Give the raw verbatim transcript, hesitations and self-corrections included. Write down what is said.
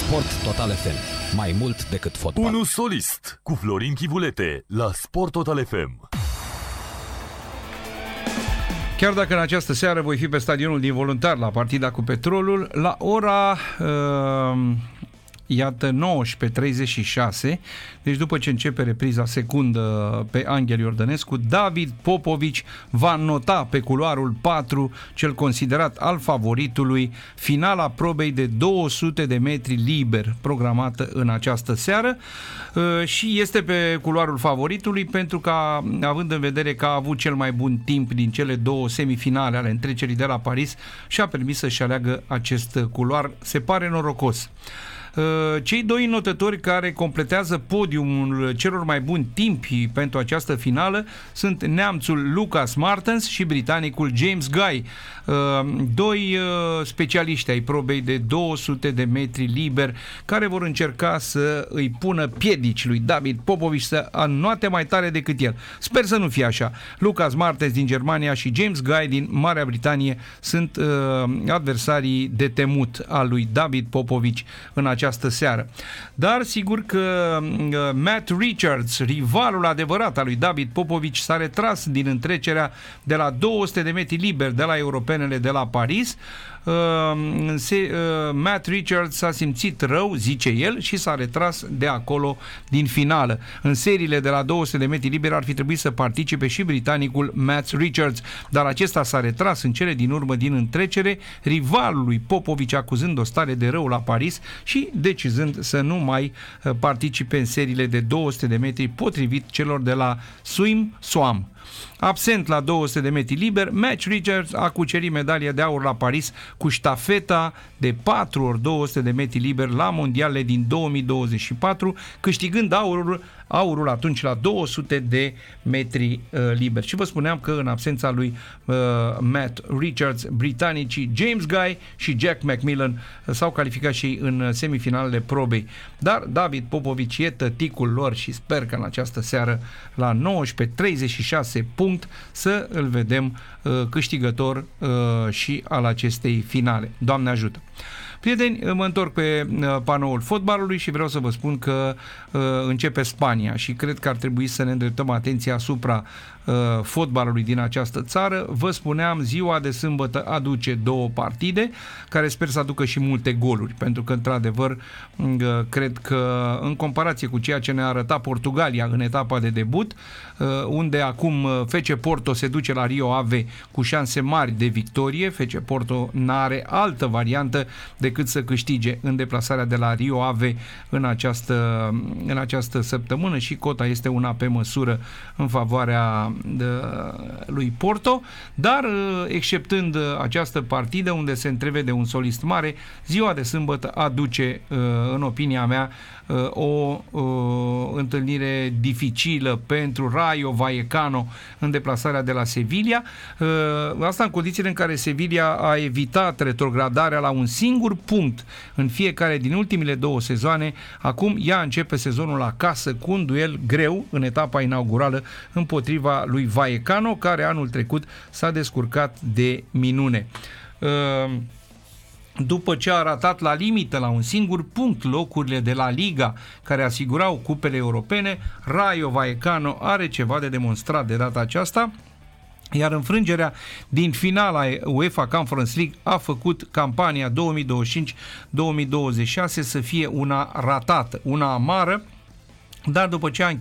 Sport Total F M. Mai mult decât fotbal. Unu solist cu Florin Chivulete la Sport Total F M. Chiar dacă în această seară voi fi pe stadionul din Voluntar la partida cu Petrolul, la ora uh, iată nouăsprezece treizeci și șase, deci după ce începe repriza secundă pe Anghel Iordănescu, David Popovici va nota pe culoarul patru, cel considerat al favoritului, finala probei de două sute de metri liber programată în această seară și este pe culoarul favoritului pentru că, având în vedere că a avut cel mai bun timp din cele două semifinale ale întrecerii de la Paris, și-a permis să-și aleagă acest culoar. Se pare norocos. Cei doi notători care completează podiumul celor mai buni timpi pentru această finală sunt neamțul Lucas Martens și britanicul James Guy, doi specialiști ai probei de două sute de metri liber, care vor încerca să îi pună piedici lui David Popovici să anoate mai tare decât el. Sper să nu fie așa. Lucas Martens din Germania și James Guy din Marea Britanie sunt adversarii de temut al lui David Popovici în această această seară. Dar sigur că uh, Matt Richards, rivalul adevărat al lui David Popovici, s-a retras din întrecerea de la două sute de metri liber de la europenele de la Paris. Uh, se, uh, Matt Richards s-a simțit rău, zice el, și s-a retras de acolo din finală. În seriile de la două sute de metri liber ar fi trebuit să participe și britanicul Matt Richards, dar acesta s-a retras în cele din urmă din întrecere, rivalul lui Popovici acuzând o stare de rău la Paris și decizând să nu mai participe în seriile de două sute de metri potrivit celor de la Swim Swam. Absent la două sute de metri liber, Matt Richards a cucerit medalia de aur la Paris cu ștafeta de patru ori două sute de metri liber la mondialele din două mii douăzeci și patru, câștigând aurul, aurul atunci la două sute de metri uh, liber. Și vă spuneam că în absența lui uh, Matt Richards, britanicii James Guy și Jack McMillan uh, s-au calificat și ei în semifinalele probei. Dar David Popovici e tăticul lor și sper că în această seară la nouăsprezece treizeci și șase punct să îl vedem uh, câștigător uh, și al acestei finale. Doamne ajută! Prieteni, mă întorc pe uh, panoul fotbalului și vreau să vă spun că uh, începe Spania și cred că ar trebui să ne îndreptăm atenția asupra uh, fotbalului din această țară. Vă spuneam, ziua de sâmbătă aduce două partide care sper să aducă și multe goluri, pentru că într-adevăr uh, cred că în comparație cu ceea ce ne-a arătat Portugalia în etapa de debut, uh, unde acum F C Porto se duce la Rio Ave cu șanse mari de victorie, F C Porto n-are altă variantă decât să câștige în deplasarea de la Rio Ave în această, în această săptămână și cota este una pe măsură în favoarea de, lui Porto, dar exceptând această partidă unde se întrevede un solist mare, ziua de sâmbătă aduce, în opinia mea, o, o întâlnire dificilă pentru Rayo Vallecano în deplasarea de la Sevilla. Asta în condițiile în care Sevilla a evitat retrogradarea la un singur punct în fiecare din ultimele două sezoane. Acum ea începe sezonul acasă cu un duel greu în etapa inaugurală împotriva lui Vallecano, care anul trecut s-a descurcat de minune. După ce a ratat la limită, la un singur punct, locurile de la Liga care asigurau cupele europene, Rayo Vallecano are ceva de demonstrat de data aceasta, iar înfrângerea din finala UEFA Conference League a făcut campania două mii douăzeci și cinci două mii douăzeci și șase să fie una ratată, una amară, dar după ce a